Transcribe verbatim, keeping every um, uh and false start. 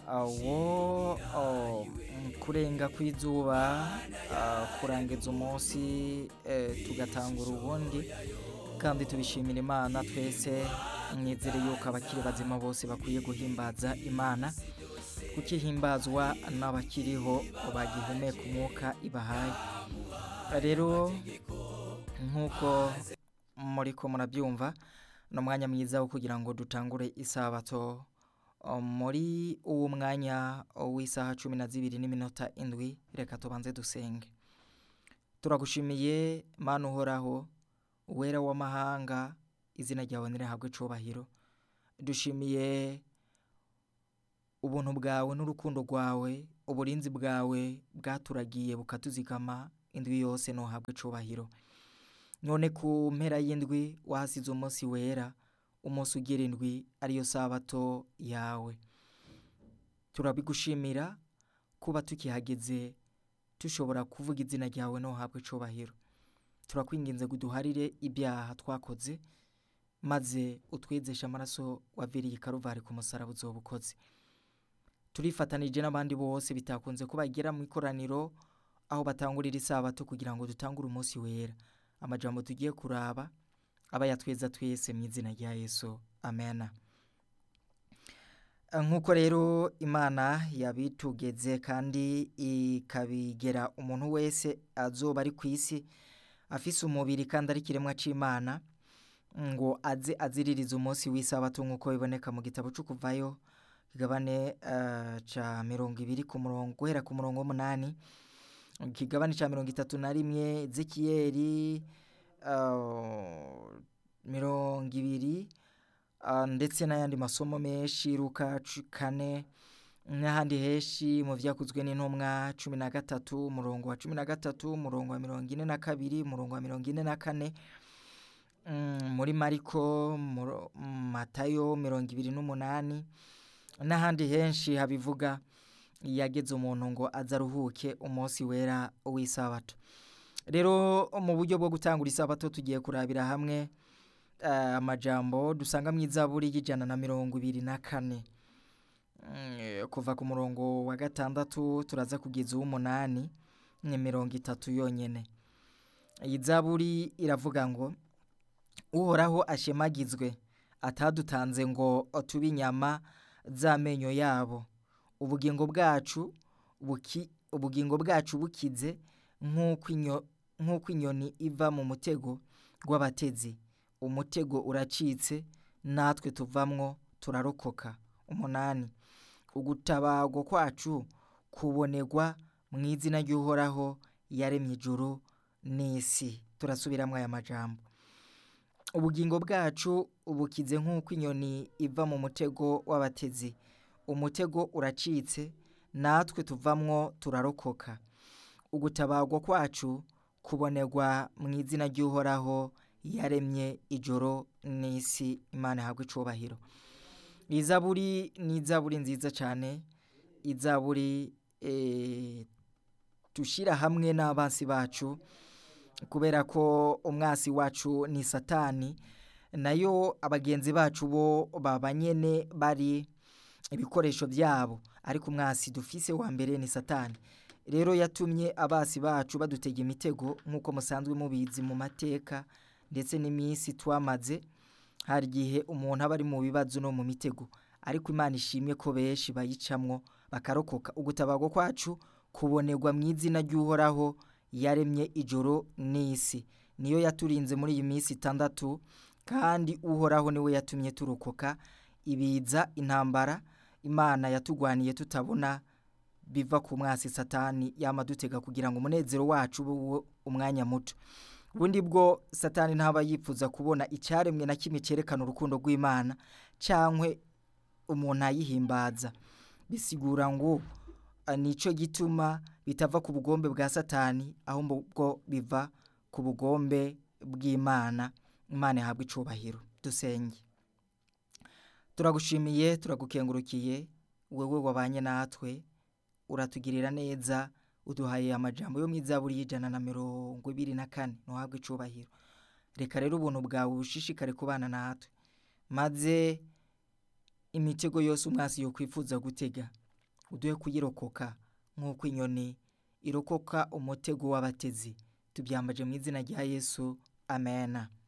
wo kurenga kw'izuba kurangiza umunsi tugatangura ubundi kandi tubishimira Imana twese mwizere yuko abakiri bazima bose bakwiye guhimbaza Imana kuko ihimbazwa n'abakiriho bagihumeka umwuka ibahaye. Rero nk'uko muriko murabyumva ni umwanya mwiza wo kugira ngo dutangure isabato muri uwo mwanya w'isaha cumi na zibiri n'iminota indwi. Reka tubanze dusenge. Turagushimiye Mana uhoraho uwera w'amahanga, izina ryawe nirihabwe icubahiro. Dushimiye ubuntu bwawe n'urukundo rwawe, uburinzi bwawe bwaturagiye bukatuzigama indwi yose, ntuhabwe icubahiro. None ku mpera y'indwi wahasize umunsi wera, umunsi ugira indwi ariyo sabato yawe. Turabigushimira kuba tukihageze tushobora kuvuga izina ryawe, ntuhabwe icubahiro. Turakwinginze ngo uduharire ibyaha twakoze, maze utwezeshe amaraso waviriye i Karuvari ku musaraba uzoba ukoze. Turifatanije n'abandi bose bitakunze ko bagera mu ikoraniro aho batangurira isabato kugira ngo dutangure umunsi wera. Amajambo tugiye kuraba aba yatweza twese mu izina rya Yesu, amen. Nk'uko rero Imana yabitugeze kandi ikabigera umuntu wese azoba ari ku isi afise umubiri kandi ari kiremwa c'Imana, ngo aze aziririza umunsi w'isabato nk'uko biboneka mu gitabo c'Ukuvayo kigabane uh, ca mirongo ibiri ku murongo guhera ku murongo w'umunani, ikigabane ca mirongo itatu na rimwe, Ezekiyeli uh, mirongo ibiri uh, ndetse n'ayandi masomo menshi, Luka kane n'ahandi henshi mu vyakuzwe n'intumwa cumi na gatatu umurongo wa cumi na gatatu, umurongo wa mirongo ine na kabiri, umurongo wa mirongo ine na kane, mm, muri Mariko, Matayo mirongo ibiri n'umunani n'ahandi henshi habivuga yageze umuntu ngo azaruhuke umunsi wera w'isabato. Rero mu buryo bwo gutangura isabato tugiye kurabira hamwe uh, amajambo dusanga mu Izaburi y'ijana na mirongo ibiri na kane, mm, kuva ku murongo wa gatandatu turaza kugeza uw'umunani ni mirongo itatu yonyene. Izaburi iravuga ngo uhoraho ashemagizwe, atadutanze ngo tube inyama z'amenyo yabo. Ubugingo bwacu buki ubugingo bwacu bukize nk'uko inyo nk'uko inyoni iva mu mutego rw'abatezi. Umutego uracitse natwe tuvamwo turarokoka. Umunani, ugutabago kwacu kubonerwa mu izina ry'uhoraho yaremye ijuru n'isi. Turasubiramwo aya majambo. Ubugingo bwacu bukize nk'uko inyoni iva mu mutego w'abatezi. Umutego uracitse natwe tuvamwo turarokoka. Ugutabagwa kwacu kubonerwa mu izina ry'uhoraho yaremye ijoro n'isi. Imana ihabwe icubahiro. Izaburi ni izaburi nziza cyane, izaburi e, tushira hamwe n'abansi bacu, kubera ko umwasi wacu ni Satani, nayo abagenzi bacu bo babanyene bari ibikoresho byabo, ariko umwasi dufise wa mbere ni Satani. Rero yatumye abasi bacu badutega imitego nk'uko musanzwe mubizi mu mateka ndetse n'iminsi twamaze. Hari gihe umuntu aba ari mu bibazo no mu mitego, ariko Imana ishimye ko benshi bayicamwo bakarokoka. Ugutabago kwacu kubonerwa mu izina ry'uhoraho yaremye ijoro n'isi. Niyo yaturinze muri iyi minsi itandatu, kandi uhoraho niwe yatumye turokoka ibiza, intambara Imana yatugwaniye tutabona biva ku mwasi Satani yamadutega kugira ngo umunezero wacu ube umwanya muto. Ubundi bwo Satani ntaba yipfuza kubona icyaremwe na kimwe cyerekana urukundo rw'Imana cankwe umuntu ayihimbaza. Bisigura ngo nico gituma bitava ku bugombe bwa Satani, aho bwo biva ku bugombe bw'Imana. Imana ihabwe icubahiro. Dusenge. Turagushimiye, turagukengurukiye, wewe wabanye natwe, uratugirira neza, uduhaye amajambo yo mu Izaburi y'ijana na mirongo ibiri na kane. Ntuhabwe icubahiro. Reka rero ubuntu bwawe bushishikare kubana natwe, maze imitego yose umwasi yo kwifuza gutega uduhe kuyirokoka nk'uko inyoni irokoka umutego w'abatezi. Tubyambaje mu izina rya Yesu, amena.